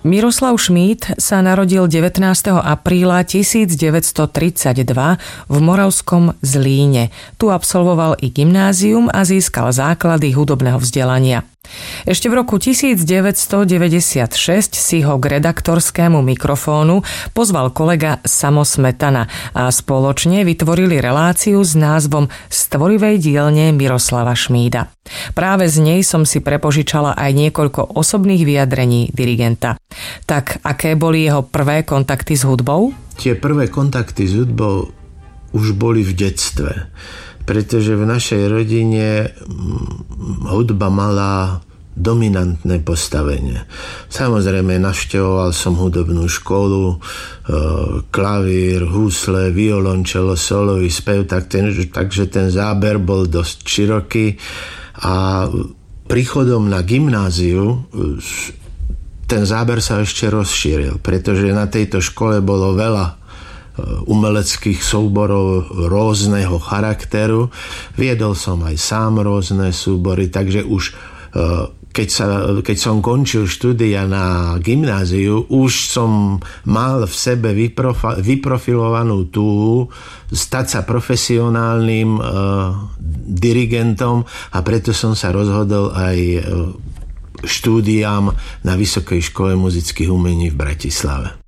Miroslav Šmíd sa narodil 19. apríla 1932 v moravskom Zlíne. Tu absolvoval i gymnázium a získal základy hudobného vzdelania. Ešte v roku 1996 si ho k redaktorskému mikrofónu pozval kolega Samo Smetana a spoločne vytvorili reláciu s názvom Stvorivej dielne Miroslava Šmída. Práve z nej som si prepožičala aj niekoľko osobných vyjadrení dirigenta. Tak aké boli jeho prvé kontakty s hudbou? Tie prvé kontakty s hudbou už boli v detstve. Pretože v našej rodine hudba mala dominantné postavenie. Samozrejme, navštevoval som hudobnú školu, klavír, husle, violončelo, solový spev, takže ten záber bol dosť široký a príchodom na gymnáziu ten záber sa ešte rozšíril, pretože na tejto škole bolo veľa umeleckých súborov rôzneho charakteru. Viedol som aj sám rôzne súbory, takže už keď som končil štúdia na gymnáziu, už som mal v sebe vyprofilovanú túhu stať sa profesionálnym dirigentom a preto som sa rozhodol aj štúdiám na Vysokej škole muzických umení v Bratislave.